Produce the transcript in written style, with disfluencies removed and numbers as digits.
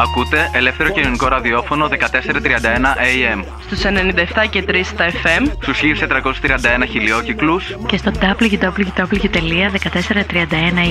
Ακούτε ελεύθερο κοινωνικό ραδιόφωνο 1431 AM. Στους 97 και 3 στα FM. Στους 1431 χιλιόκυκλους. Και στο www.1431